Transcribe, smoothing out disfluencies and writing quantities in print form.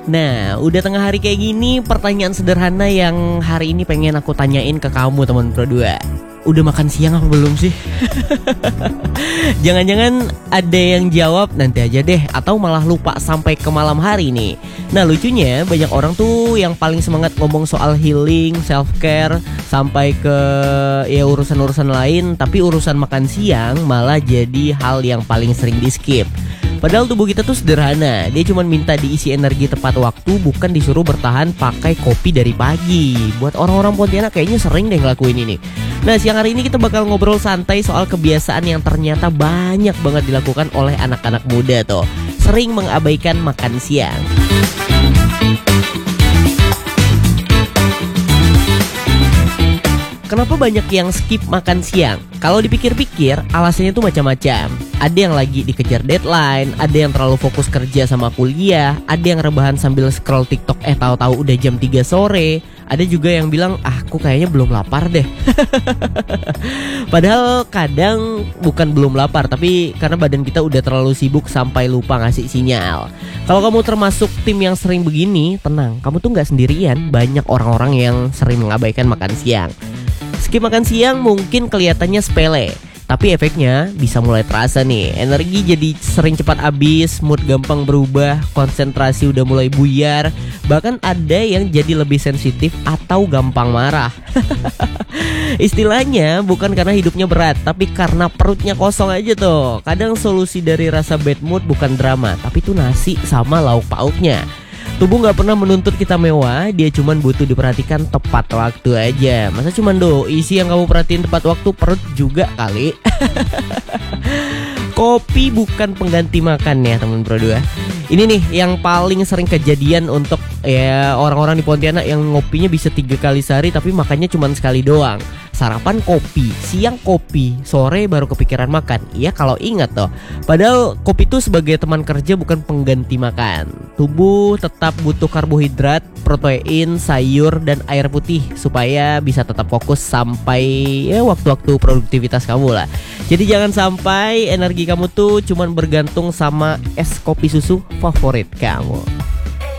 Nah, udah tengah hari kayak gini, pertanyaan sederhana yang hari ini pengen aku tanyain ke kamu teman Pro 2. Udah makan siang apa belum sih? Jangan-jangan ada yang jawab nanti aja deh, atau malah lupa sampai ke malam hari nih. Nah, lucunya banyak orang tuh yang paling semangat ngomong soal healing, self care, sampai ke ya urusan-urusan lain, tapi urusan makan siang malah jadi hal yang paling sering di skip. Padahal tubuh kita tuh sederhana, dia cuma minta diisi energi tepat waktu, bukan disuruh bertahan pakai kopi dari pagi. Buat orang-orang Pontianak kayaknya sering deh ngelakuin ini. Nah, siang hari ini kita bakal ngobrol santai soal kebiasaan yang ternyata banyak banget dilakukan oleh anak-anak muda tuh, sering mengabaikan makan siang. Kenapa banyak yang skip makan siang? Kalau dipikir-pikir, alasannya tuh macam-macam. Ada yang lagi dikejar deadline, ada yang terlalu fokus kerja sama kuliah, ada yang rebahan sambil scroll TikTok tahu-tahu udah jam 3 sore. Ada juga yang bilang, aku kayaknya belum lapar deh. Padahal kadang bukan belum lapar, tapi karena badan kita udah terlalu sibuk sampai lupa ngasih sinyal. Kalau kamu termasuk tim yang sering begini, tenang, kamu tuh gak sendirian. Banyak orang-orang yang sering mengabaikan makan siang. Skip makan siang mungkin kelihatannya sepele, tapi efeknya bisa mulai terasa nih. Energi jadi sering cepat habis, mood gampang berubah, konsentrasi udah mulai buyar. Bahkan ada yang jadi lebih sensitif atau gampang marah. Istilahnya bukan karena hidupnya berat, tapi karena perutnya kosong aja tuh. Kadang solusi dari rasa bad mood bukan drama, tapi tuh nasi sama lauk pauknya. Tubuh gak pernah menuntut kita mewah, dia cuman butuh diperhatikan tepat waktu aja. Masa cuman isi yang kamu perhatiin tepat waktu, perut juga kali. Kopi bukan pengganti makan ya teman Pro 2. Ini nih yang paling sering kejadian untuk ya orang-orang di Pontianak yang ngopinya bisa 3 kali sehari tapi makannya cuma sekali doang. Sarapan kopi, siang kopi, sore baru kepikiran makan. Iya kalau ingat toh. Padahal kopi itu sebagai teman kerja bukan pengganti makan. Tubuh tetap butuh karbohidrat, protein, sayur, dan air putih supaya bisa tetap fokus sampai ya waktu-waktu produktivitas kamu lah. Jadi jangan sampai energi kamu tuh cuman bergantung sama es kopi susu favorit kamu.